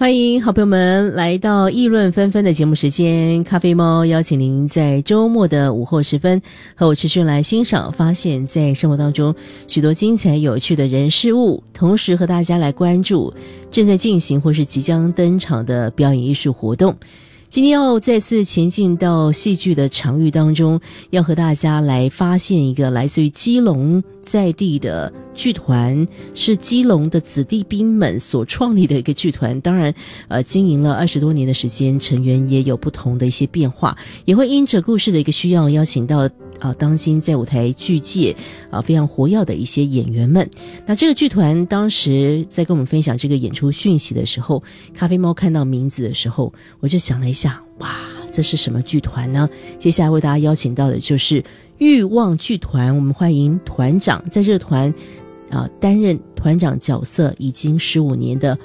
欢迎好朋友们来到议论纷纷的节目时间，咖啡猫邀请您在周末的午后时分和我持续来欣赏发现在生活当中许多精彩有趣的人事物，同时和大家来关注正在进行或是即将登场的表演艺术活动。今天要再次前进到戏剧的场域当中，要和大家来发现一个来自于基隆在地的剧团，是基隆的子弟兵们所创立的一个剧团。当然经营了20多年的时间，成员也有不同的一些变化，也会因着故事的一个需要邀请到当今在舞台剧界非常活跃的一些演员们。那这个剧团当时在跟我们分享这个演出讯息的时候，咖啡猫看到名字的时候，我就想了一下，哇，这是什么剧团呢？接下来为大家邀请到的就是欲望剧团，我们欢迎团长，在这个团担任团长角色已经15年的